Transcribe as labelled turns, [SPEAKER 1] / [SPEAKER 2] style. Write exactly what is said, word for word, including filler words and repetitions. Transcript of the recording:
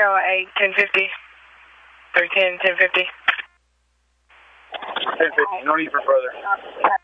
[SPEAKER 1] zero eight, ten fifty. three ten, ten fifty.
[SPEAKER 2] ten fifty, no need for further.